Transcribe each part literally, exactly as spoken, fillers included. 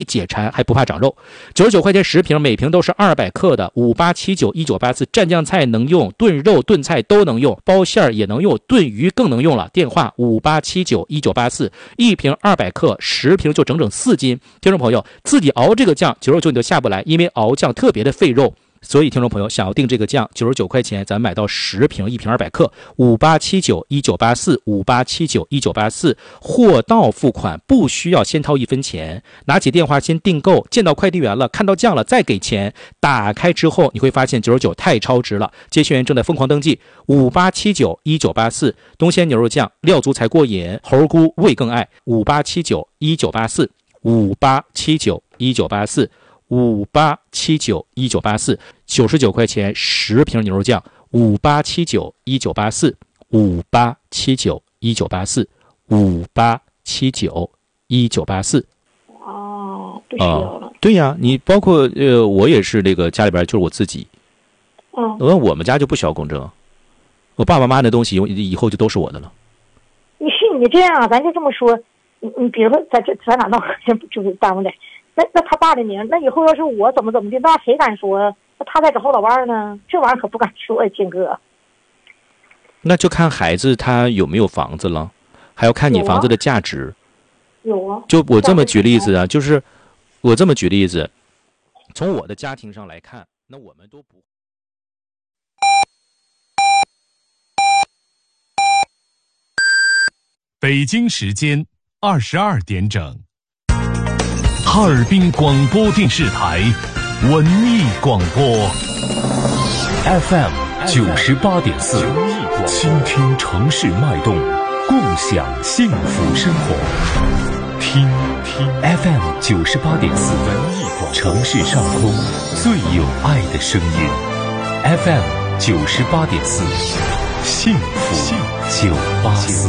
解馋还不怕长肉。九十九块钱十瓶，每瓶都是二百克的，五八七九一九八四，蘸酱菜能用，炖肉炖菜都能用，包馅儿也能用，炖鱼更能用了。电话五八七九一九八四，一瓶二百克，十瓶就整整四斤。听众朋友，自己熬这个酱九十九你就下不来，因为熬酱特别的费肉。所以听众朋友想要订这个酱九十九块钱，咱买到十瓶，一瓶二百克，五八七九一九八四，五八七九一九八四，货到付款，不需要先掏一分钱，拿起电话先订购，见到快递员了，看到酱了再给钱，打开之后你会发现九十九太超值了。接线员正在疯狂登记，五八七九一九八四，东鲜牛肉酱，料足才过瘾，猴菇味更爱，五八七九一九八四，五八七九一九八四。五八七九一九八四，九十九块钱十瓶牛肉酱，五八七九一九八四，五八七九一九八四，五八七九一九八四。 哦，不需要了。 呃、对呀，你包括呃，我也是那个家里边就是我自己， 嗯， 呃，我们家就不需要公证，我爸爸妈妈的东西以后就都是我的了。 你是你这样，咱就这么说，你你比如说在这咱俩闹就是耽误点。那那他爸的名，那以后要是我怎么怎么的，那谁敢说那他在找后老伴呢？这玩意儿可不敢说呀，金哥。 那就看孩子他有没有房子了，还要看你房子的价值。 有啊。 就我这么举例子啊，就是我这么举例子，从我的家庭上来看，那我们都不。 北京时间二十二点整。哈尔滨广播电视台文艺广播 F M 九十八点四，倾听城市脉动，共享幸福生活。听听 F M 九十八点四，文艺广播，城市上空最有爱的声音。F M 九十八点四，幸福九八四。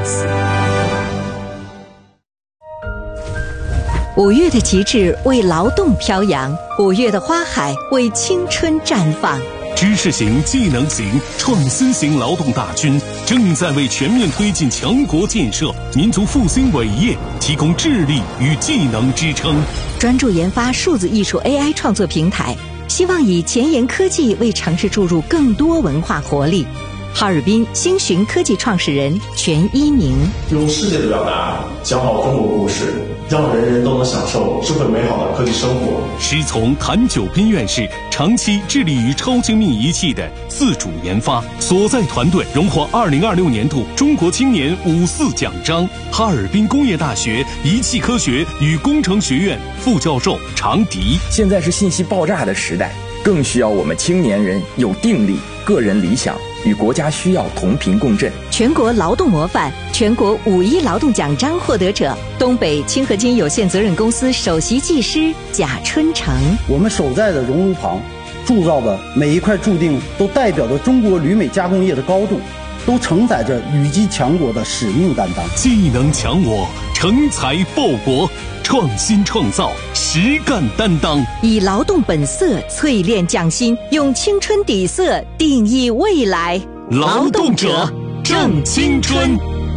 五月的极致为劳动飘扬，五月的花海为青春绽放。 知识型、技能型、创新型劳动大军正在为全面推进强国建设、民族复兴伟业提供智力与技能支撑。 专注研发数字艺术 A I 创作平台，希望以前沿科技为城市注入更多文化活力。哈尔滨星寻科技创始人全一鸣， 用世界的表达讲好中国故事，让人人都能享受智慧美好的科技生活。 师从谭九斌院士长期致力于超精密仪器的自主研发，所在团队荣获二零二六年度中国青年五四奖章。哈尔滨工业大学仪器科学与工程学院副教授常迪， 现在是信息爆炸的时代，更需要我们青年人有定力、个人理想，与国家需要同频共振。 全国劳动模范、全国五一劳动奖章获得者，东北清河金有限责任公司首席技师贾春成。 我们守在的熔炉旁铸造的每一块铸锭，都代表着中国铝镁加工业的高度，都承载着羽击强国的使命担当。 技能强我，成才报国，创新创造，实干担当， 以劳动本色淬炼匠心，用青春底色定义未来。 劳动者正青春。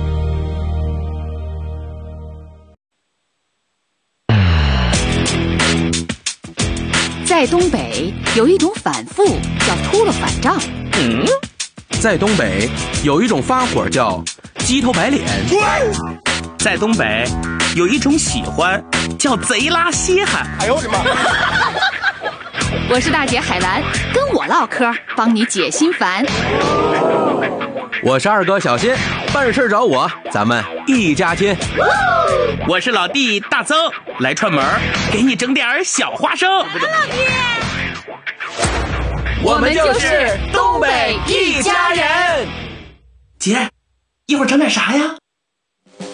在东北有一种反复叫秃了反账。 嗯，在东北有一种发火叫鸡头白脸。在东北有一种喜欢叫贼拉稀罕。 哎呦我的妈！我是大姐海兰，跟我唠嗑，帮你解心烦。 我是二哥小新，办事找我，咱们一家亲。我是老弟大曾，来串门，给你整点小花生。老弟，我们就是东北一家人。姐，一会儿整点啥呀？